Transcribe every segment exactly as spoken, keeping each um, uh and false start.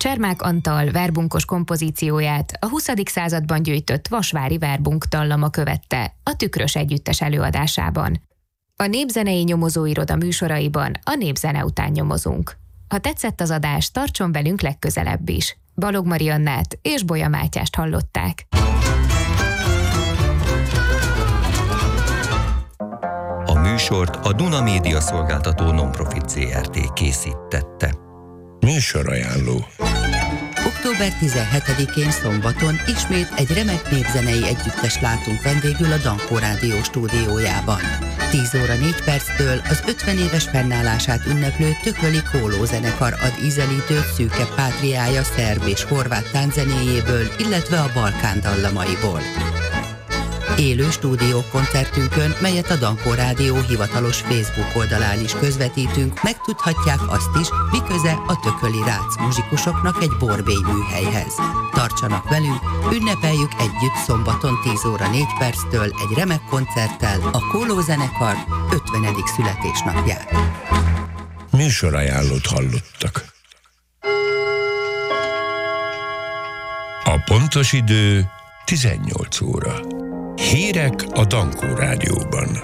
Csermák Antal verbunkos kompozícióját a huszadik században gyűjtött vasvári verbunk dallama követte a Tükrös együttes előadásában. A Népzenei Nyomozóiroda műsoraiban a népzene után nyomozunk. Ha tetszett az adás, tartson velünk legközelebb is. Balog Mariannát és Bolya Mátyást hallották. A műsort a Duna Média Szolgáltató Nonprofit zé er té készítette. Műsorajánló. október tizenhetedikén szombaton ismét egy remek népzenei együttes látunk vendégül a Dankó Rádió stúdiójában. tíz óra négy perctől az ötven éves fennállását ünneplő Tököli Kóló zenekar ad ízelítőt Szűke Pátriája szerb és horvát tánczenéjéből, illetve a Balkán dallamaiból. Élő stúdiókoncertünkön, melyet a Dankó Rádió hivatalos Facebook oldalán is közvetítünk, megtudhatják azt is, mi köze a tököli rác muzsikusoknak egy borbély műhelyhez. Tartsanak velünk, ünnepeljük együtt szombaton tíz óra négy perctől egy remek koncerttel a Kóló zenekar ötvenedik születésnapját. Műsorajánlót hallottak. A pontos idő tizennyolc óra. Hírek a Dankó Rádióban.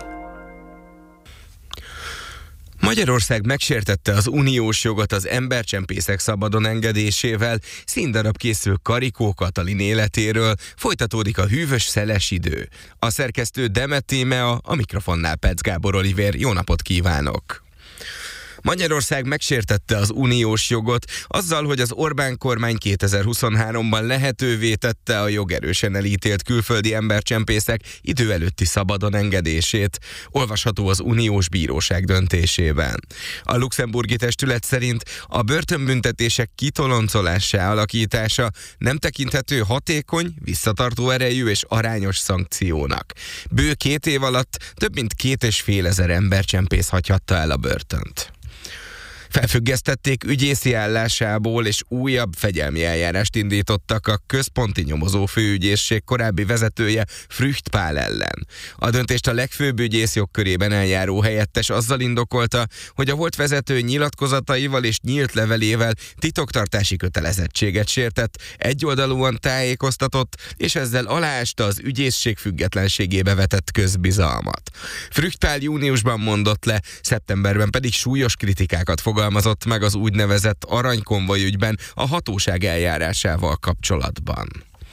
Magyarország megsértette az uniós jogot az embercsempészek szabadon engedésével, színdarab készül Karikó Katalin életéről, folytatódik a hűvös szeles idő. A szerkesztő Demet Tímea, a mikrofonnál Petsz Gábor Olivér, jó napot kívánok! Magyarország megsértette az uniós jogot azzal, hogy az Orbán kormány kétezer-huszonháromban lehetővé tette a jogerősen elítélt külföldi embercsempészek idő előtti szabadon engedését. Olvasható az uniós bíróság döntésében. A luxemburgi testület szerint a börtönbüntetések kitoloncolásá alakítása nem tekinthető hatékony, visszatartó erejű és arányos szankciónak. Bő két év alatt több mint két és fél ezer embercsempész hagyhatta el a börtönt. Felfüggesztették ügyészi állásából, és újabb fegyelmi eljárást indítottak a központi nyomozó főügyészség korábbi vezetője Frücht Pál ellen. A döntést a legfőbb ügyész jogkörében eljáró helyettes azzal indokolta, hogy a volt vezető nyilatkozataival és nyílt levelével titoktartási kötelezettséget sértett, egyoldalúan tájékoztatott, és ezzel aláásta az ügyészség függetlenségébe vetett közbizalmat. Frücht Pál júniusban mondott le, szeptemberben pedig súlyos kritikákat fogalmazott fogalmazott meg az úgynevezett aranykonvoj ügyben a hatóság eljárásával kapcsolatban.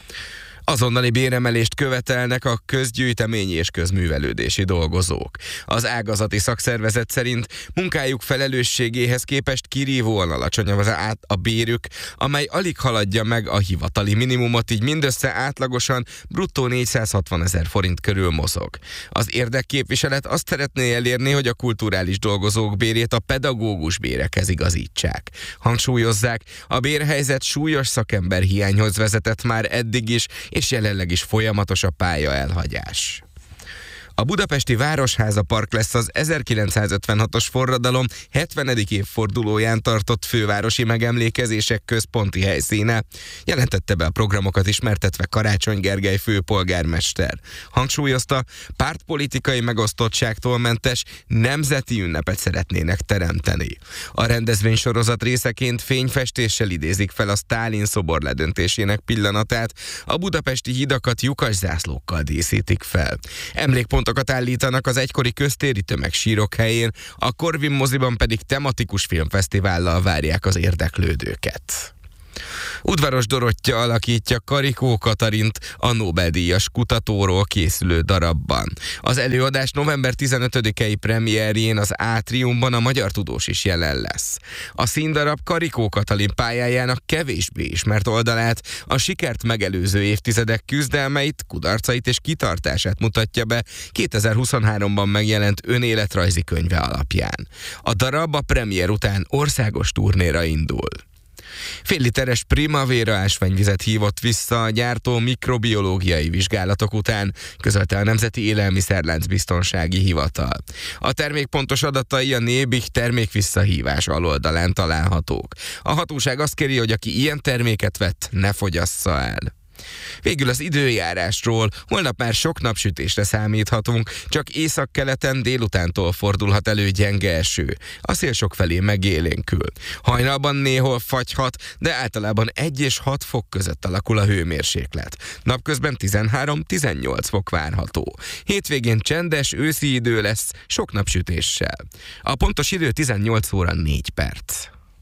Azonnali béremelést követelnek a közgyűjteményi és közművelődési dolgozók. Az ágazati szakszervezet szerint munkájuk felelősségéhez képest kirívóan alacsonyabb az át a bérük, amely alig haladja meg a hivatali minimumot, így mindössze átlagosan bruttó négyszázhatvan ezer forint körül mozog. Az érdekképviselet azt szeretné elérni, hogy a kulturális dolgozók bérét a pedagógus bérekhez igazítsák. Hangsúlyozzák, a bérhelyzet súlyos szakemberhiányhoz vezetett már eddig is, és jelenleg is folyamatos a pálya elhagyás. A budapesti Városháza Park lesz az ezerkilencszázötvenhatos forradalom hetvenedik évfordulóján tartott fővárosi megemlékezések központi helyszíne, jelentette be a programokat ismertetve Karácsony Gergely főpolgármester. Hangsúlyozta, pártpolitikai megosztottságtól mentes nemzeti ünnepet szeretnének teremteni. A rendezvénysorozat részeként fényfestéssel idézik fel a Sztálin szobor ledöntésének pillanatát, a budapesti hidakat lyukas zászlókkal díszítik fel. Emlékpont állítanak az egykori köztéri tömegsírok helyén, a Corvin moziban pedig tematikus filmfesztivállal várják az érdeklődőket. Udvaros Dorottya alakítja Karikó Katalint a Nobel-díjas kutatóról készülő darabban. Az előadás november tizenötödikei premierjén az Átriumban a Magyar Tudós is jelen lesz. A színdarab Karikó Katalin pályájának kevésbé ismert oldalát, a sikert megelőző évtizedek küzdelmeit, kudarcait és kitartását mutatja be kétezer-huszonháromban megjelent önéletrajzi könyve alapján. A darab a premier után országos turnéra indul. Fél literes Primavera ásványvizet hívott vissza a gyártó mikrobiológiai vizsgálatok után, közölte a Nemzeti Élelmiszerlánc Biztonsági Hivatal. A termék pontos adatai a Nébih termékvisszahívás aloldalán találhatók. A hatóság azt kéri, hogy aki ilyen terméket vett, ne fogyassza el. Végül az időjárásról. Holnap már sok napsütésre számíthatunk, csak északkeleten délutántól fordulhat elő gyenge eső. A szél sokfelé megélénkül. Hajnalban néhol fagyhat, de általában egy és hat fok között alakul a hőmérséklet. Napközben tizenhárom-tizennyolc fok várható. Hétvégén csendes őszi idő lesz, sok napsütéssel. A pontos idő tizennyolc óra négy perc.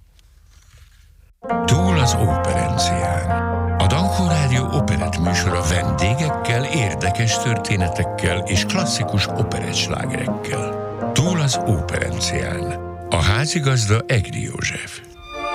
Túl az operencián. A Dankó Rádió operett műsora vendégekkel, érdekes történetekkel és klasszikus operettslágerekkel. Túl az operencián. A házigazda Egri József.